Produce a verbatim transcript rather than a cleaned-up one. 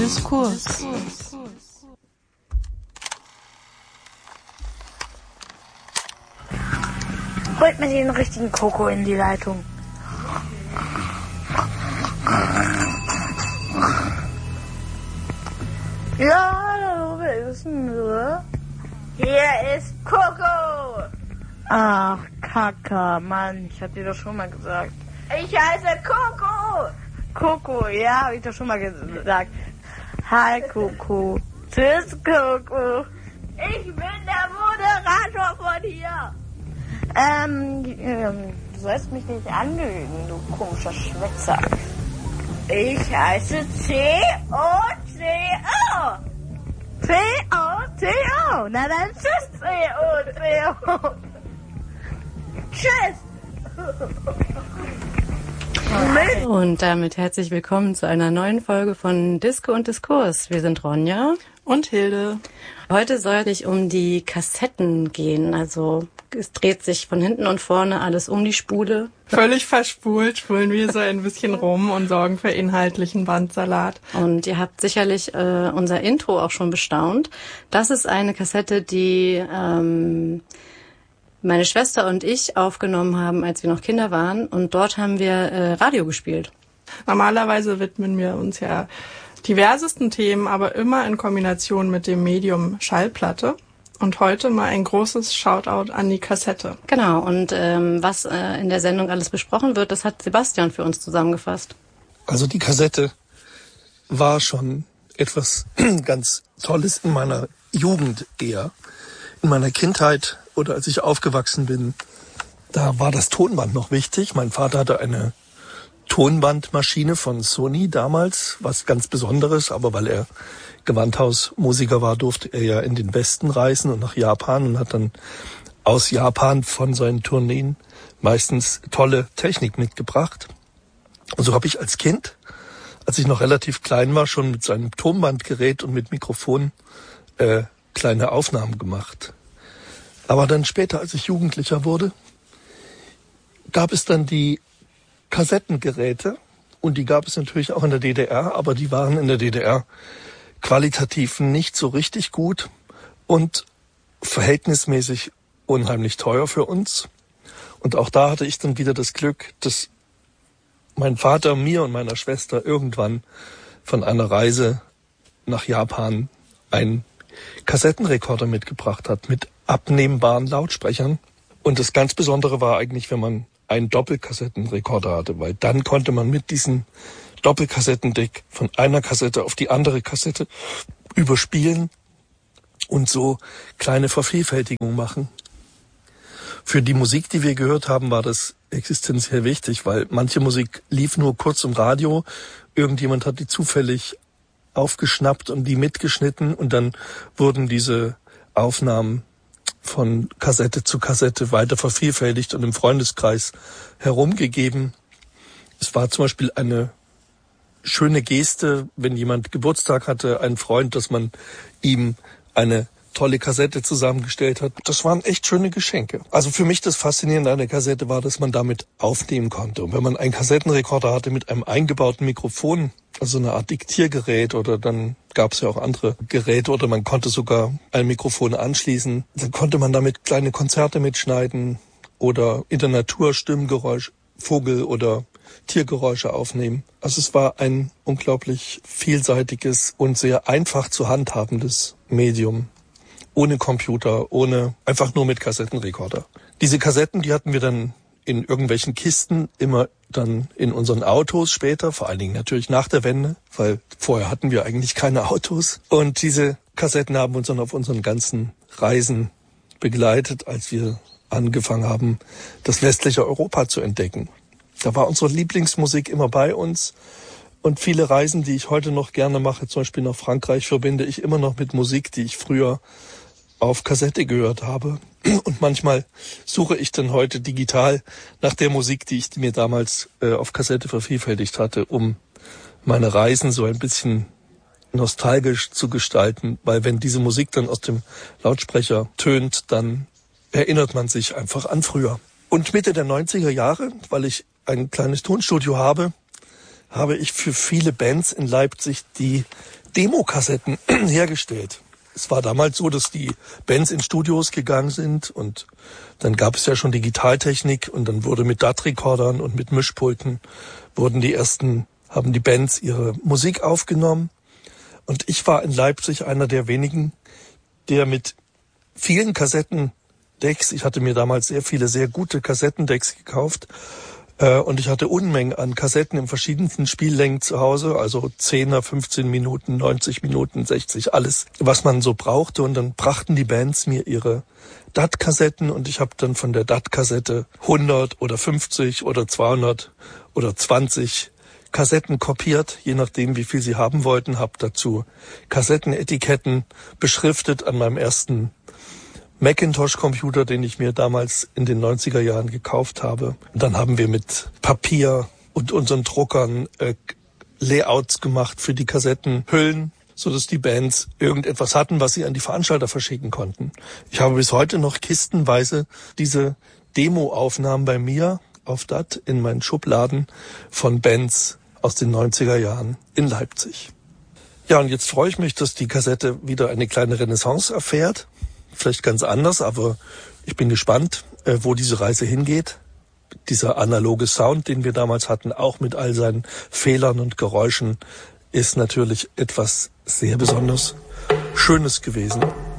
Diskurs. Holt mir den richtigen Koko in die Leitung. Ja, hallo, wer ist denn da? Hier ist Koko. Ach, Kaka, Mann, ich hab dir doch schon mal gesagt. Ich heiße Koko. Koko, ja, hab ich doch schon mal gesagt. Hi, Koko. Tschüss, Koko. Ich bin der Moderator von hier. Ähm, ähm, du sollst mich nicht anlügen, du komischer Schwätzer. Ich heiße C O C O. C O C O. Na dann tschüss, C O C O. Tschüss. Und damit herzlich willkommen zu einer neuen Folge von Disco und Diskurs. Wir sind Ronja und Hilde. Heute soll es sich um die Kassetten gehen. Also es dreht sich von hinten und vorne alles um die Spule. Völlig verspult spulen wir so ein bisschen rum und sorgen für inhaltlichen Bandsalat. Und ihr habt sicherlich äh, unser Intro auch schon bestaunt. Das ist eine Kassette, die ähm, meine Schwester und ich aufgenommen haben, als wir noch Kinder waren. Und dort haben wir äh, Radio gespielt. Normalerweise widmen wir uns ja diversesten Themen, aber immer in Kombination mit dem Medium Schallplatte. Und heute mal ein großes Shoutout an die Kassette. Genau, und ähm, was äh, in der Sendung alles besprochen wird, das hat Sebastian für uns zusammengefasst. Also die Kassette war schon etwas ganz Tolles in meiner Jugend eher. In meiner Kindheit oder als ich aufgewachsen bin, da war das Tonband noch wichtig. Mein Vater hatte eine Tonbandmaschine von Sony damals, was ganz Besonderes, aber weil er Gewandhausmusiker war, durfte er ja in den Westen reisen und nach Japan und hat dann aus Japan von seinen Tourneen meistens tolle Technik mitgebracht. Und so habe ich als Kind, als ich noch relativ klein war, schon mit seinem Tonbandgerät und mit Mikrofon äh, kleine Aufnahmen gemacht. Aber dann später, als ich Jugendlicher wurde, gab es dann die Kassettengeräte und die gab es natürlich auch in der D D R, aber die waren in der D D R qualitativ nicht so richtig gut und verhältnismäßig unheimlich teuer für uns. Und auch da hatte ich dann wieder das Glück, dass mein Vater mir und meiner Schwester irgendwann von einer Reise nach Japan einen Kassettenrekorder mitgebracht hat mit abnehmbaren Lautsprechern. Und das ganz Besondere war eigentlich, wenn man einen Doppelkassettenrekorder hatte, weil dann konnte man mit diesem Doppelkassettendeck von einer Kassette auf die andere Kassette überspielen und so kleine Vervielfältigungen machen. Für die Musik, die wir gehört haben, war das existenziell wichtig, weil manche Musik lief nur kurz im Radio, irgendjemand hat die zufällig aufgeschnappt und die mitgeschnitten und dann wurden diese Aufnahmen von Kassette zu Kassette weiter vervielfältigt und im Freundeskreis herumgegeben. Es war zum Beispiel eine schöne Geste, wenn jemand Geburtstag hatte, ein Freund, dass man ihm eine tolle Kassette zusammengestellt hat. Das waren echt schöne Geschenke. Also für mich das Faszinierende an der Kassette war, dass man damit aufnehmen konnte. Und wenn man einen Kassettenrekorder hatte mit einem eingebauten Mikrofon, also eine Art Diktiergerät, oder dann gab es ja auch andere Geräte, oder man konnte sogar ein Mikrofon anschließen, dann konnte man damit kleine Konzerte mitschneiden oder in der Natur Stimmgeräusch, Vogel oder Tiergeräusche aufnehmen. Also es war ein unglaublich vielseitiges und sehr einfach zu handhabendes Medium. Ohne Computer, ohne, einfach nur mit Kassettenrekorder. Diese Kassetten, die hatten wir dann in irgendwelchen Kisten, immer dann in unseren Autos später, vor allen Dingen natürlich nach der Wende, weil vorher hatten wir eigentlich keine Autos. Und diese Kassetten haben uns dann auf unseren ganzen Reisen begleitet, als wir angefangen haben, das westliche Europa zu entdecken. Da war unsere Lieblingsmusik immer bei uns. Und viele Reisen, die ich heute noch gerne mache, zum Beispiel nach Frankreich, verbinde ich immer noch mit Musik, die ich früher auf Kassette gehört habe. Und manchmal suche ich dann heute digital nach der Musik, die ich mir damals äh, auf Kassette vervielfältigt hatte, um meine Reisen so ein bisschen nostalgisch zu gestalten. Weil wenn diese Musik dann aus dem Lautsprecher tönt, dann erinnert man sich einfach an früher. Und Mitte der neunziger Jahre, weil ich ein kleines Tonstudio habe, habe ich für viele Bands in Leipzig die Demokassetten hergestellt. Es war damals so, dass die Bands in Studios gegangen sind und dann gab es ja schon Digitaltechnik und dann wurde mit D A T-Rekordern und mit Mischpulten wurden die ersten, haben die Bands ihre Musik aufgenommen. Und ich war in Leipzig einer der wenigen, der mit vielen Kassettendecks, ich hatte mir damals sehr viele sehr gute Kassettendecks gekauft, und ich hatte Unmengen an Kassetten in verschiedensten Spiellängen zu Hause, also zehner, fünfzehn Minuten, neunzig Minuten, sechzig, alles, was man so brauchte. Und dann brachten die Bands mir ihre D A T-Kassetten und ich habe dann von der D A T-Kassette hundert oder fünfzig oder zweihundert oder zwanzig Kassetten kopiert, je nachdem, wie viel sie haben wollten, habe dazu Kassettenetiketten beschriftet an meinem ersten Macintosh-Computer, den ich mir damals in den neunziger Jahren gekauft habe. Und dann haben wir mit Papier und unseren Druckern äh, Layouts gemacht für die Kassettenhüllen, so dass die Bands irgendetwas hatten, was sie an die Veranstalter verschicken konnten. Ich habe bis heute noch kistenweise diese Demo-Aufnahmen bei mir auf D A T in meinen Schubladen von Bands aus den neunziger Jahren in Leipzig. Ja, und jetzt freue ich mich, dass die Kassette wieder eine kleine Renaissance erfährt. Vielleicht ganz anders, aber ich bin gespannt, wo diese Reise hingeht. Dieser analoge Sound, den wir damals hatten, auch mit all seinen Fehlern und Geräuschen, ist natürlich etwas sehr besonders Schönes gewesen.